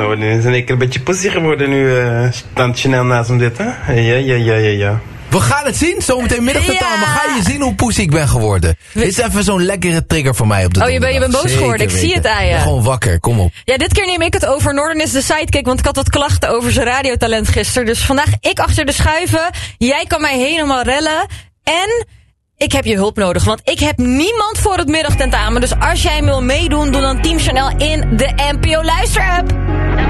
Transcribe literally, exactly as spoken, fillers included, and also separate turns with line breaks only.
Noorden is in één keer een beetje pussy geworden nu. Uh, stand Chanel naast hem dit, hè? Ja, ja, ja, ja, ja.
We gaan het zien, zometeen middagtotaal. Ja. Maar ga je zien hoe pussy ik ben geworden. Dit is even zo'n lekkere trigger voor mij op de
Oh, je bent, je bent boos geworden, ik zie het aan je.
Gewoon wakker, kom op.
Ja, dit keer neem ik het over. Noorden is de sidekick, want ik had wat klachten over zijn radiotalent gisteren. Dus vandaag ik achter de schuiven. Jij kan mij helemaal rellen. En ik heb je hulp nodig, want ik heb niemand voor het middagtentamen. Dus als jij wil meedoen, doe dan Team Chanel in de N P O Luister-app.